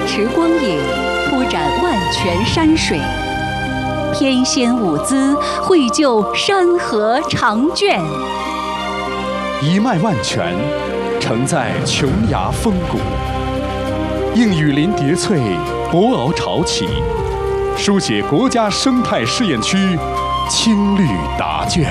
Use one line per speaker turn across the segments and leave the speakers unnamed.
池光影，铺展万泉山水，天仙舞姿，绘就山河长卷。
一脉万泉，承载琼崖峰谷；应雨林叠翠，博鳌潮起，书写国家生态试验区青绿答卷。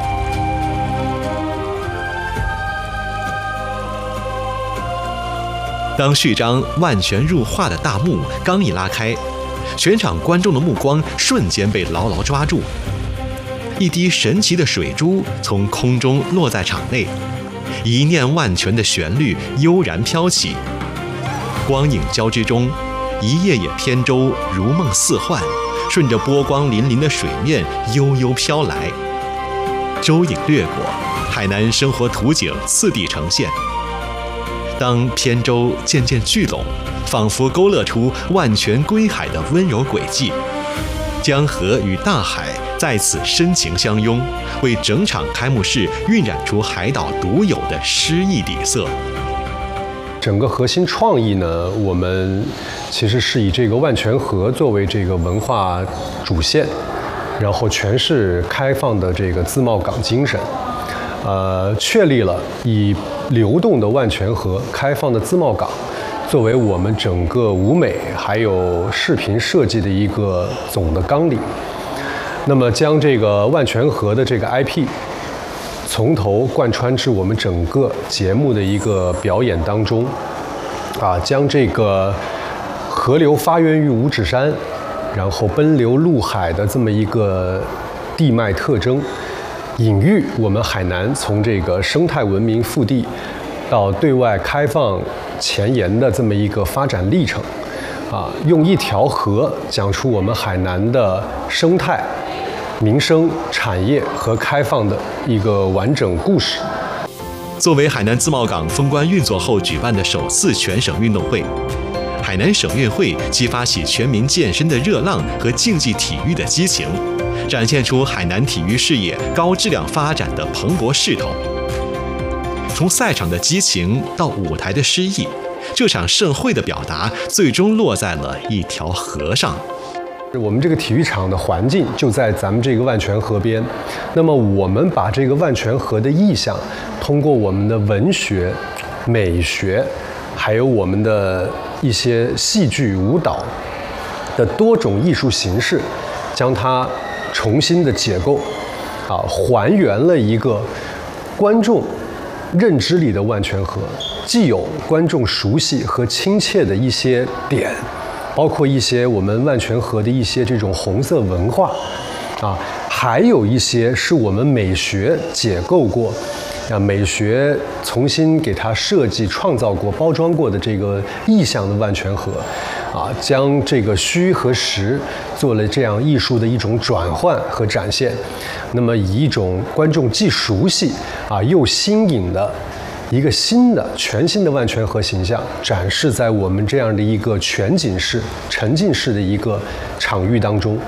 当序章万泉入画的大幕刚一拉开，全场观众的目光瞬间被牢牢抓住。一滴神奇的水珠从空中落在场内，一念万泉的旋律悠然飘起。光影交织中，一叶叶扁舟如梦似幻，顺着波光粼粼的水面悠悠飘来。舟影掠过，海南生活图景次第呈现。当扁舟渐渐聚拢，仿佛勾勒出万泉归海的温柔轨迹。江河与大海在此深情相拥，为整场开幕式晕染出海岛独有的诗意底色。
整个核心创意呢，我们其实是以这个万泉河作为这个文化主线，然后诠释开放的这个自贸港精神，确立了以流动的万泉河、开放的自贸港作为我们整个舞美还有视频设计的一个总的纲领。那么将这个万泉河的这个 IP 从头贯穿至我们整个节目的一个表演当中，将这个河流发源于五指山，然后奔流入海的这么一个地脉特征，隐喻我们海南从这个生态文明腹地到对外开放前沿的这么一个发展历程，用一条河讲出我们海南的生态、民生、产业和开放的一个完整故事。
作为海南自贸港封关运作后举办的首次全省运动会，海南省运会激发起全民健身的热浪和竞技体育的激情，展现出海南体育事业高质量发展的蓬勃势头。从赛场的激情到舞台的诗意，这场盛会的表达最终落在了一条河上。
我们这个体育场的环境就在咱们这个万泉河边，那么我们把这个万泉河的意象，通过我们的文学、美学，还有我们的一些戏剧、舞蹈的多种艺术形式，将它重新的解构，还原了一个观众认知里的万泉河，既有观众熟悉和亲切的一些点，包括一些我们万泉河的一些这种红色文化，还有一些是我们美学解构过，美学重新给它设计、创造过、包装过的这个意象的万泉河，将这个虚和实做了这样艺术的一种转换和展现。那么以一种观众既熟悉又新颖的一个全新的万泉河形象展示在我们这样的一个全景式、沉浸式的一个场域当中。